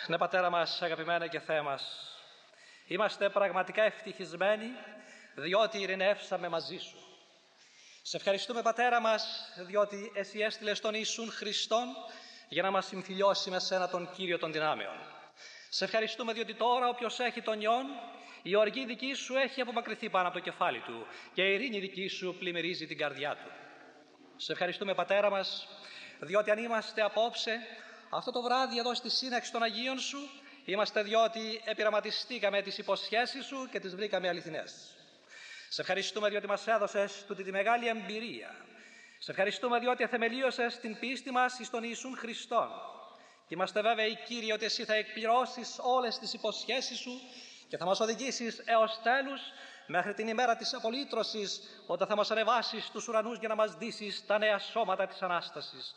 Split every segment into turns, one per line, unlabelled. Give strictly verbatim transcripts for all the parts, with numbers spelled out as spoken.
Ναι, Πατέρα μας, αγαπημένα και Θεέ μας, είμαστε πραγματικά ευτυχισμένοι διότι ειρηνεύσαμε μαζί Σου. Σε ευχαριστούμε, Πατέρα μας, διότι Εσύ έστειλες τον Ιησούν Χριστόν για να μας συμφιλιώσει με Σένα τον Κύριο των δυνάμεων. Σε ευχαριστούμε διότι τώρα όποιος έχει τον Υιόν, η οργή δική Σου έχει απομακρυνθεί πάνω από το κεφάλι του και η ειρήνη δική Σου πλημμυρίζει την καρδιά του. Σε ευχαριστούμε, Πατέρα μας, διότι αν είμαστε απόψε αυτό το βράδυ εδώ στη σύναξη των Αγίων Σου, είμαστε διότι επειραματιστήκαμε τις υποσχέσεις Σου και τις βρήκαμε αληθινές. Σε ευχαριστούμε διότι μας έδωσες τούτη τη μεγάλη εμπειρία. Σε ευχαριστούμε διότι θεμελίωσες την πίστη μας εις τον Ιησούν Χριστόν. Και είμαστε βέβαιοι, Κύριε, ότι Εσύ θα εκπληρώσεις όλες τις υποσχέσεις Σου και θα μας οδηγήσεις έως τέλους, μέχρι την ημέρα της απολύτρωσης, όταν θα μας ανεβάσεις στους ουρανούς για να μας ντύσεις τα νέα σώματα της Ανάστασης.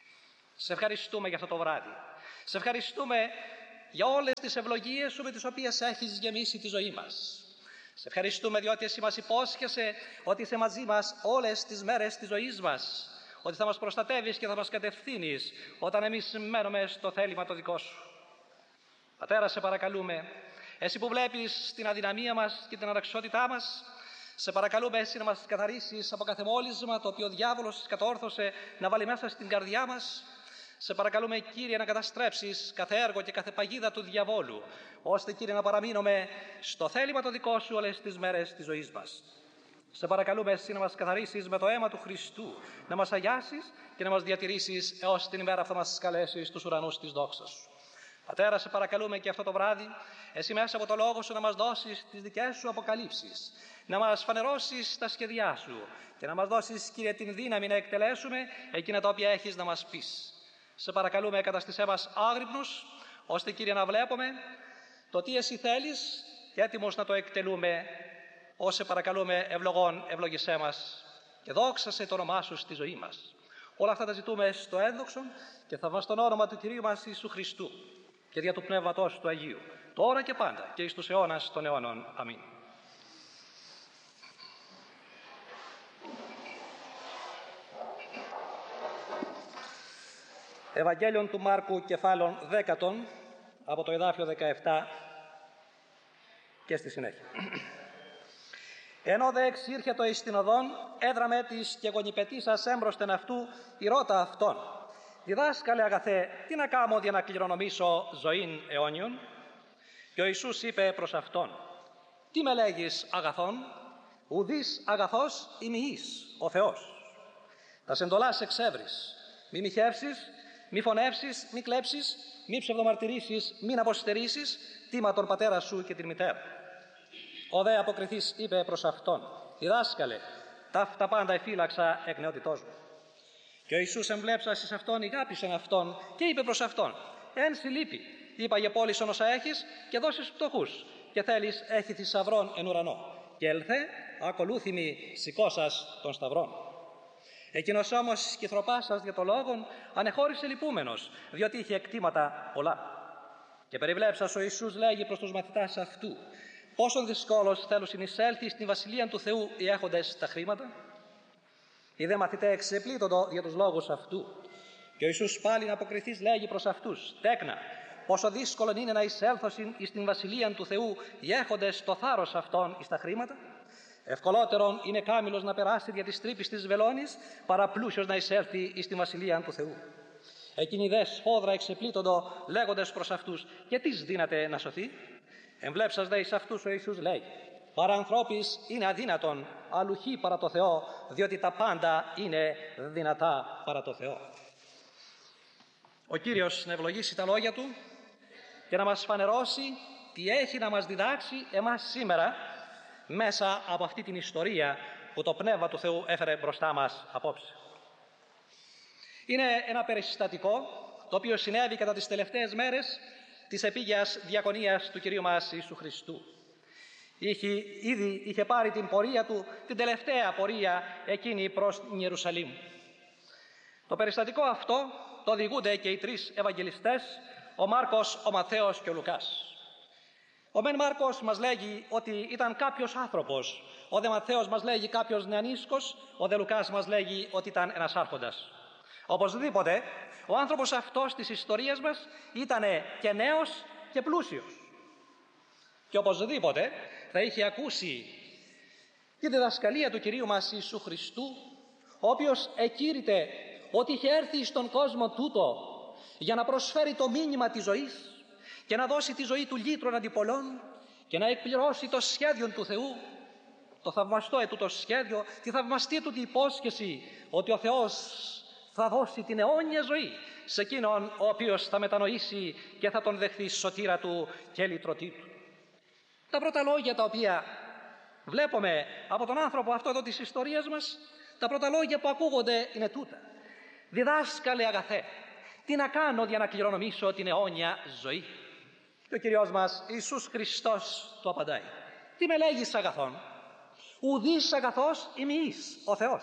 Σε ευχαριστούμε για αυτό το βράδυ. Σε ευχαριστούμε για όλες τις ευλογίες Σου με τις οποίες έχεις γεμίσει τη ζωή μας. Σε ευχαριστούμε διότι Εσύ μας υπόσχεσαι ότι είσαι μαζί μας όλες τις μέρες της ζωής μας, ότι θα μας προστατεύεις και θα μας κατευθύνεις όταν εμείς μένουμε στο θέλημα το δικό Σου. Πατέρα, σε παρακαλούμε, Εσύ που βλέπεις την αδυναμία μας και την αναξιότητά μας, σε παρακαλούμε Εσύ να μας καθαρίσεις από κάθε μόλυσμα το οποίο ο διάβολος κατόρθωσε να βάλει μέσα στην καρδιά μας. Σε παρακαλούμε, Κύριε, να καταστρέψεις κάθε έργο και κάθε παγίδα του διαβόλου, ώστε, Κύριε, να παραμείνουμε στο θέλημα το δικό Σου όλες τις μέρες της ζωής μας. Σε παρακαλούμε Εσύ να μας καθαρίσεις με το αίμα του Χριστού, να μας αγιάσεις και να μας διατηρήσεις έως την ημέρα που θα μας καλέσεις στους ουρανούς της δόξας Σου. Πατέρα, σε παρακαλούμε και αυτό το βράδυ, Εσύ μέσα από το Λόγο Σου να μας δώσεις τις δικές Σου αποκαλύψεις, να μας φανερώσεις τα σχέδιά Σου και να μας δώσεις, Κύριε, την δύναμη να εκτελέσουμε εκείνα τα οποία έχεις να μας πεις. Σε παρακαλούμε, καταστήσέ μας άγρυπνους, ώστε, Κύριε, να βλέπουμε το τι Εσύ θέλεις και έτοιμος να το εκτελούμε. Όσε παρακαλούμε, ευλογών, ευλογησέ μας και δόξασε το όνομά Σου στη ζωή μας. Όλα αυτά τα ζητούμε στο ένδοξον και θαυμαστόν όνομα του Κυρίου μας Ιησού Χριστού και δια του Πνεύματος του Αγίου, τώρα και πάντα και εις τους αιώνας των αιώνων. Αμήν. Ευαγγέλιον του Μάρκου, κεφάλων δέκατον, από το εδάφιο δεκαεπτά και στη συνέχεια. Ενώ δε εξήρχετο εις την οδόν, έδραμε της και γονιπετήσας έμπροσθεν αυτού, η ρώτα αυτόν. Διδάσκαλε αγαθέ, τι να κάμω για να κληρονομήσω ζωήν αιώνιον? Και ο Ιησούς είπε προς αυτόν, τι με λέγεις αγαθόν? Ουδείς αγαθός ημιείς, ο Θεός. Τα σεντολάς εξεύρεις, μη μοιχεύσεις, μη φωνεύσεις, μη κλέψεις, μη ψευδομαρτυρήσεις, μην αποστερήσεις, τίμα τον πατέρα σου και την μητέρα. Ο δε αποκριθής είπε προς αυτόν, διδάσκαλε, ταύτα πάντα εφύλαξα εκ νεότητός μου. Και ο Ιησούς εμπλέψας εις αυτόν ηγάπησεν αυτόν και είπε προς αυτόν, εν σοι λείπει, είπα για πώλησον όσα έχεις και δώσεις φτωχούς και θέλεις έχει θησαυρών εν ουρανό. Και έλθε, ακολούθημι σηκώσας των σταυρών. Εκείνος όμως κυθροπάσας για το λόγον ανεχώρησε λυπούμενος, διότι είχε εκτήματα πολλά. Και περιβλέψας ο Ιησούς λέγει προς τους μαθητάς αυτού, πόσον δυσκόλος θέλουν συνεισέλθει στην Βασιλεία του Θεού οι έχοντες τα χρήματα? Οι δε μαθητές εξεπλήττοντο για τους λόγους αυτού. Και ο Ιησούς πάλι να αποκριθείς λέγει προς αυτούς, τέκνα, πόσο δύσκολο είναι να εισέλθωσιν εις την Βασιλεία του Θεού οι έχοντες το θάρρος αυτών εις τα χρήματα? Ευκολότερον είναι κάμιλος να περάσει δια της τρύπης της βελόνης, παρά πλούσιος να εισέλθει εις την Βασιλεία του Θεού. Εκείνοι δε σφόδρα εξεπλήττοντο λέγοντες προς αυτούς, και τις δύναται να σωθεί? Εμβλέψας δε εις αυτούς ο Ιησούς λέει, παρά ανθρώπης είναι αδύνατον, αλλουχή παρά το Θεό, διότι τα πάντα είναι δυνατά παρά το Θεό. Ο Κύριος να ευλογήσει τα λόγια Του και να μας φανερώσει τι έχει να μας διδάξει εμάς σήμερα μέσα από αυτή την ιστορία που το Πνεύμα του Θεού έφερε μπροστά μας απόψε. Είναι ένα περιστατικό το οποίο συνέβη κατά τις τελευταίες μέρες της επίγειας διακονίας του Κυρίου μας Ιησού Χριστού. Είχε, ήδη είχε πάρει την πορεία Του, την τελευταία πορεία εκείνη προς την Ιερουσαλήμ. Το περιστατικό αυτό το οδηγούνται και οι τρεις Ευαγγελιστές, ο Μάρκος, ο Ματθαίος και ο Λουκάς. Ο μεν Μάρκος μας λέγει ότι ήταν κάποιος άνθρωπος, ο δε Ματθαίος μας λέγει κάποιος νεανίσκος, ο δε Λουκάς μας λέγει ότι ήταν ένας άρχοντας. Οπωσδήποτε, ο άνθρωπος αυτός της ιστορίας μας ήταν και νέος και πλούσιος. Και οπωσδήποτε θα είχε ακούσει τη διδασκαλία του Κυρίου μας Ιησού Χριστού, ο οποίος εκήρυτε ότι είχε έρθει στον κόσμο τούτο για να προσφέρει το μήνυμα της ζωής και να δώσει τη ζωή του λύτρων αντιπολών και να εκπληρώσει το σχέδιο του Θεού, το θαυμαστό ετούτο σχέδιο, τη θαυμαστή του υπόσχεση ότι ο Θεός θα δώσει την αιώνια ζωή σε εκείνον ο οποίος θα μετανοήσει και θα τον δεχθεί σωτήρα του και λυτρωτή του. Τα πρώτα λόγια τα οποία βλέπουμε από τον άνθρωπο αυτό εδώ της ιστορίας μας, τα πρώτα λόγια που ακούγονται είναι τούτα: «Διδάσκαλε αγαθέ, τι να κάνω για να κληρονομήσω την αιώνια ζωή?» Και ο Κυριός μας Ιησούς Χριστός του απαντάει: «Τι με λέγεις αγαθόν? Ουδής αγαθός ημείς ο Θεός».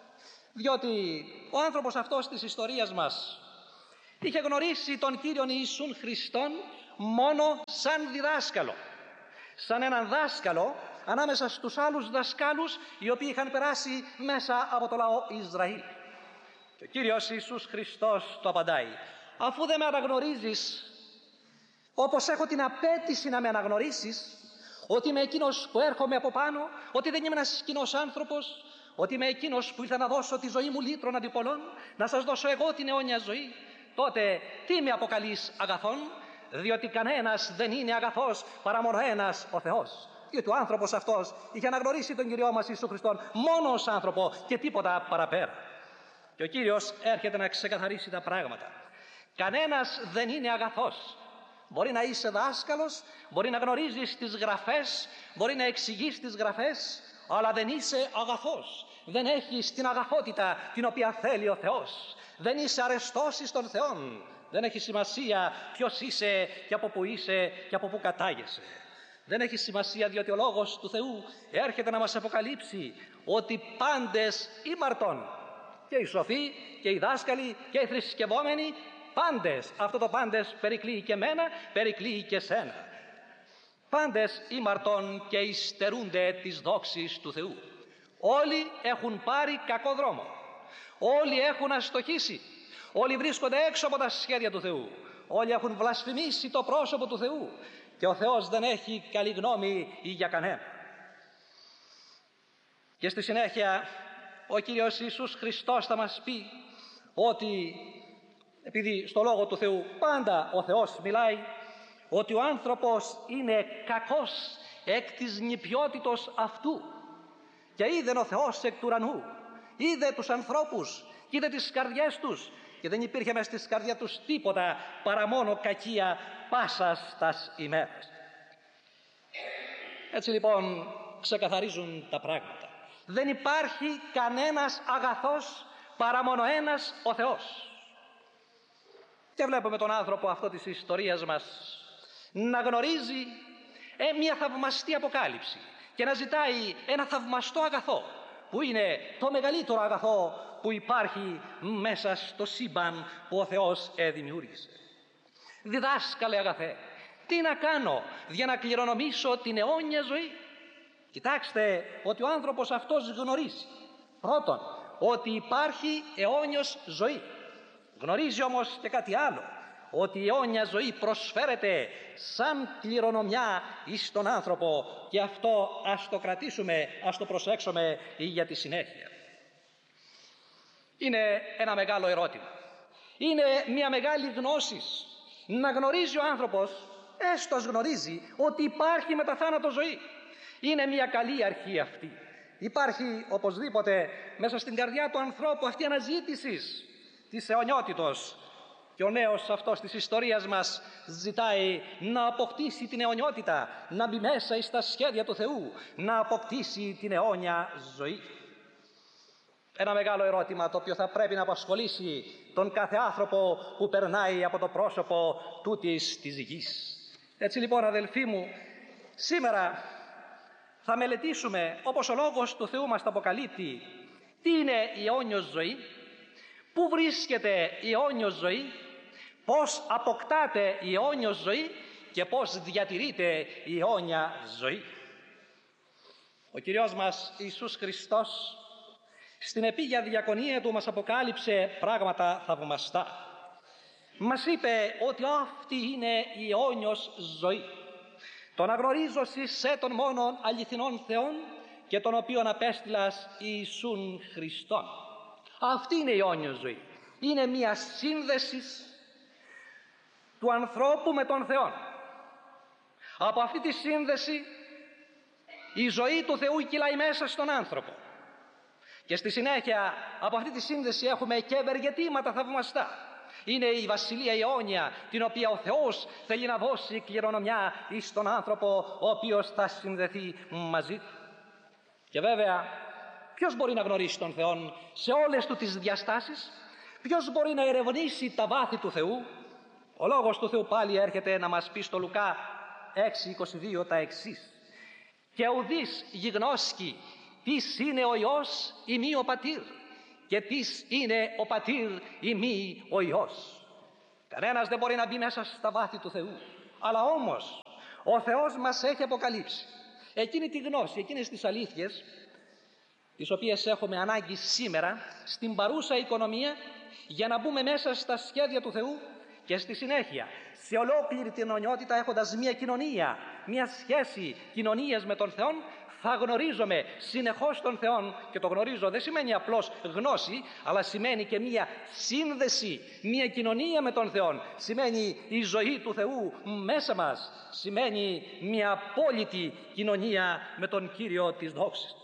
Διότι ο άνθρωπος αυτός της ιστορίας μας είχε γνωρίσει τον Κύριον Ιησούν Χριστόν μόνο σαν διδάσκαλο, σαν έναν δάσκαλο ανάμεσα στους άλλους δασκάλους οι οποίοι είχαν περάσει μέσα από το λαό Ισραήλ. Και ο Κύριος Ιησούς Χριστός του απαντάει: «Αφού δεν με αναγνωρίζεις όπως έχω την απέτηση να με αναγνωρίσεις, ότι είμαι εκείνος που έρχομαι από πάνω, ότι δεν είμαι ένας κοινός άνθρωπος, ότι είμαι εκείνος που ήρθα να δώσω τη ζωή μου λύτρων αντιπολών, να σας δώσω εγώ την αιώνια ζωή, τότε τι με αποκαλείς αγαθόν? Διότι κανένας δεν είναι αγαθός παρά μόνο ένας, ο Θεός». Διότι ο άνθρωπος αυτός είχε αναγνωρίσει τον Κυριό μας Ιησού Χριστόν μόνο ως άνθρωπο και τίποτα παραπέρα. Και ο Κύριος έρχεται να ξεκαθαρίσει τα πράγματα. Κανένας δεν είναι αγαθός. Μπορεί να είσαι δάσκαλος, μπορεί να γνωρίζεις τις γραφές, μπορεί να εξηγείς τις γραφές, αλλά δεν είσαι αγαθός. Δεν έχεις την αγαθότητα την οποία θέλει ο Θεός. Δεν είσαι αρεστός εις τον Θεόν. Δεν έχει σημασία ποιος είσαι και από πού είσαι και από πού κατάγεσαι. Δεν έχει σημασία, διότι ο Λόγος του Θεού έρχεται να μας αποκαλύψει ότι πάντες ήμαρτον, και οι σοφοί και οι δάσκαλοι και οι θρησκευόμενοι, πάντες, αυτό το πάντες περικλείει και μένα, περικλείει και σένα. Πάντες ήμαρτον και υστερούνται της δόξης του Θεού. Όλοι έχουν πάρει κακό δρόμο. Όλοι έχουν αστοχήσει. Όλοι βρίσκονται έξω από τα σχέδια του Θεού. Όλοι έχουν βλασφημίσει το πρόσωπο του Θεού. Και ο Θεός δεν έχει καλή γνώμη για κανένα. Και στη συνέχεια ο Κύριος Ιησούς Χριστός θα μας πει ότι, επειδή στο Λόγο του Θεού πάντα ο Θεός μιλάει, ότι ο άνθρωπος είναι κακός εκ της νηπιότητος αυτού. Και είδε ο Θεός εκ του ουρανού, είδε τους ανθρώπους, είδε τις καρδιές τους, και δεν υπήρχε μες στις καρδιές τους τίποτα παρά μόνο κακία πάσας τας ημέρας. Έτσι λοιπόν ξεκαθαρίζουν τα πράγματα. Δεν υπάρχει κανένας αγαθός παρά μόνο ένας, ο Θεός. Και βλέπουμε τον άνθρωπο αυτό της ιστορίας μας να γνωρίζει ε, μια θαυμαστή αποκάλυψη και να ζητάει ένα θαυμαστό αγαθό, που είναι το μεγαλύτερο αγαθό που υπάρχει μέσα στο σύμπαν που ο Θεός δημιούργησε. «Διδάσκαλε αγαθέ, τι να κάνω για να κληρονομήσω την αιώνια ζωή?» Κοιτάξτε ότι ο άνθρωπος αυτός γνωρίζει πρώτον ότι υπάρχει αιώνιος ζωή. Γνωρίζει όμως και κάτι άλλο, ότι η αιώνια ζωή προσφέρεται σαν κληρονομιά εις τον άνθρωπο, και αυτό ας το κρατήσουμε, ας το προσέξουμε για τη συνέχεια. Είναι ένα μεγάλο ερώτημα. Είναι μια μεγάλη γνώση να γνωρίζει ο άνθρωπος, έστω ας γνωρίζει ότι υπάρχει μετά θάνατο ζωή. Είναι μια καλή αρχή αυτή. Υπάρχει οπωσδήποτε μέσα στην καρδιά του ανθρώπου αυτή η αναζήτηση της αιωνιότητος, και ο νέος αυτός της ιστορίας μας ζητάει να αποκτήσει την αιωνιότητα, να μπει μέσα στα σχέδια του Θεού, να αποκτήσει την αιώνια ζωή. Ένα μεγάλο ερώτημα το οποίο θα πρέπει να απασχολήσει τον κάθε άνθρωπο που περνάει από το πρόσωπο τούτης της γης. Έτσι λοιπόν, αδελφοί μου, σήμερα θα μελετήσουμε, όπως ο Λόγος του Θεού μας τα αποκαλύπτει, τι είναι η αιώνιος ζωή, πού βρίσκεται η αιώνιος ζωή, πώς αποκτάται η αιώνιος ζωή και πώς διατηρείται η αιώνια ζωή. Ο Κυριός μας Ιησούς Χριστός στην επίγεια διακονία του μας αποκάλυψε πράγματα θαυμαστά. Μας είπε ότι αυτή είναι η αιώνιος ζωή. Το να γνωρίζω σε τον μόνον αληθινών Θεών και τον οποίον απέστειλας Ιησούν Χριστόν. Αυτή είναι η αιώνιος ζωή. Είναι μια σύνδεση του ανθρώπου με τον Θεό. Από αυτή τη σύνδεση η ζωή του Θεού κυλάει μέσα στον άνθρωπο. Και στη συνέχεια από αυτή τη σύνδεση έχουμε και ευεργετήματα θαυμαστά. Είναι η βασιλεία η αιώνια, την οποία ο Θεός θέλει να δώσει κληρονομιά εις τον άνθρωπο ο οποίος θα συνδεθεί μαζί του. Και βέβαια, ποιος μπορεί να γνωρίσει τον Θεό σε όλες του τις διαστάσεις? Ποιος μπορεί να ερευνήσει τα βάθη του Θεού? Ο Λόγος του Θεού πάλι έρχεται να μας πει στο Λουκά έξι είκοσι δύο τα εξής. «Και ουδείς γιγνώσκει τις είναι ο Υιός ή μη ο Πατήρ, και τις είναι ο Πατήρ ή μη ο Υιός». Κανένας δεν μπορεί να μπει μέσα στα βάθη του Θεού. Αλλά όμως ο Θεός μας έχει αποκαλύψει εκείνη τη γνώση, εκείνες τις αλήθειες τις οποίες έχουμε ανάγκη σήμερα στην παρούσα οικονομία για να μπούμε μέσα στα σχέδια του Θεού και στη συνέχεια σε ολόκληρη την αιωνιότητα, έχοντας μια κοινωνία, μια σχέση κοινωνίας με τον Θεό, θα γνωρίζομαι συνεχώς τον Θεό. Και το γνωρίζω δεν σημαίνει απλώς γνώση, αλλά σημαίνει και μια σύνδεση, μια κοινωνία με τον Θεό. Σημαίνει η ζωή του Θεού μέσα μας. Σημαίνει μια απόλυτη κοινωνία με τον Κύριο της δόξης.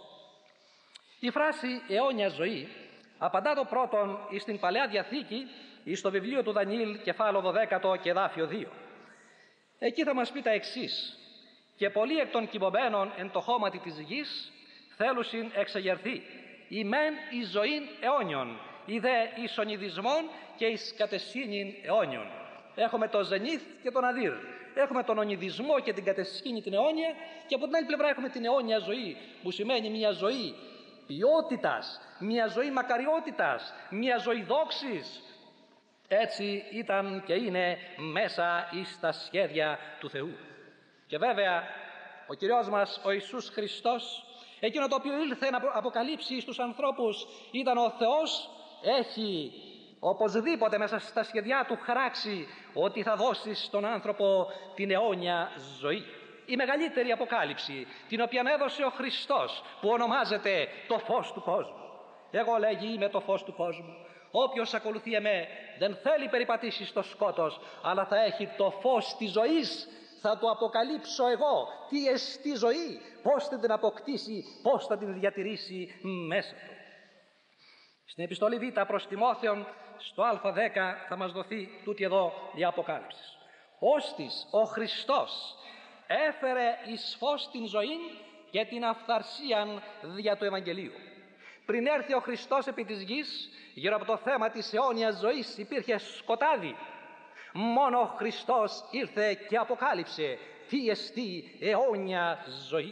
Η φράση αιώνια ζωή απαντά το πρώτον στην Παλαιά Διαθήκη, στο βιβλίο του Δανιήλ, κεφάλαιο δώδεκα και εδάφιο δύο. Εκεί θα μας πει τα εξής. «Και πολλοί εκ των κοιμωμένων εν το χώματι της γης θέλουσιν εξεγερθεί, η μεν εις ζωήν αιώνιον, η δε εις ονειδισμόν και εις κατεσχήνην αιώνιον». Έχουμε το ζενήθ και τον αδύρ. Έχουμε τον ονειδισμό και την κατεσχήνη την αιώνια, και από την άλλη πλευρά έχουμε την αιώνια ζωή, που σημαίνει μια ζωή ποιότητας, μια ζωή μακαριότητας, μια ζωή δόξης. Έτσι ήταν και είναι μέσα εις τα σχέδια του Θεού. Και βέβαια ο Κυριός μας ο Ιησούς Χριστός, εκείνο το οποίο ήλθε να αποκαλύψει στους ανθρώπους ήταν ο Θεός έχει οπωσδήποτε μέσα στα σχέδιά του χαράξει ότι θα δώσει στον άνθρωπο την αιώνια ζωή. Η μεγαλύτερη αποκάλυψη την οποία έδωσε ο Χριστός, που ονομάζεται το φως του κόσμου. Εγώ, λέγει, είμαι το φως του κόσμου. Όποιος ακολουθεί εμέ δεν θέλει περιπατήσει στο σκότος, αλλά θα έχει το φως της ζωής. Θα του αποκαλύψω εγώ τι εστί ζωή, πώς θα την αποκτήσει, πώς θα την διατηρήσει μέσα του. Στην επιστολή Β προς Τιμόθεον, στο Α δέκα, θα μας δοθεί τούτη εδώ η αποκάλυψη. «Ώστις ο Χριστός έφερε εις φως την ζωή και την αυθαρσίαν δια του Ευαγγελίου». Πριν έρθει ο Χριστός επί της γης, γύρω από το θέμα της αιώνιας ζωής υπήρχε σκοτάδι. Μόνο ο Χριστός ήρθε και αποκάλυψε τι εστί αιώνια ζωή.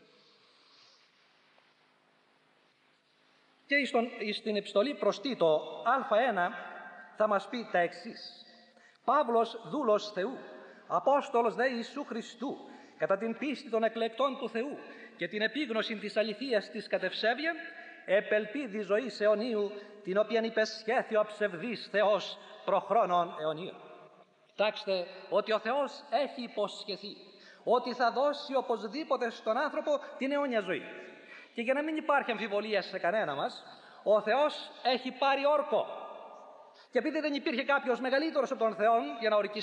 Και στον, στην επιστολή προς Τίτο Α ένα θα μας πει τα εξής. «Παύλος δούλος Θεού, Απόστολος δε Ιησού Χριστού, κατά την πίστη των εκλεκτών του Θεού και την επίγνωση της αληθείας της κατευσέβεια, επελπίδη ζωής αιωνίου, την οποίαν υπεσχέθη ο ψευδής Θεός προχρόνων αιωνίων». Κοιτάξτε ότι ο Θεός έχει υποσχεθεί ότι θα δώσει οπωσδήποτε στον άνθρωπο την αιώνια ζωή. Και για να μην υπάρχει αμφιβολία σε κανένα μας, ο Θεός έχει πάρει όρκο. Και επειδή δεν υπήρχε κάποιος μεγαλύτερος από τον Θεό για να ορκιστεί